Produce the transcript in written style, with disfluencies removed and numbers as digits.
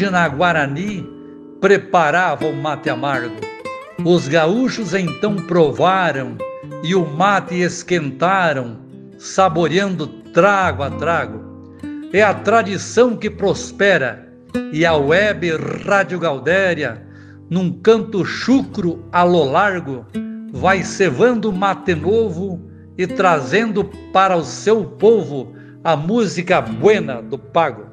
indígena Guarani preparava o mate amargo. Os gaúchos então provaram e o mate esquentaram, saboreando trago a trago. É a tradição que prospera e a web Rádio Gaudéria, num canto chucro a lo largo, vai cevando mate novo e trazendo para o seu povo a música buena do pago.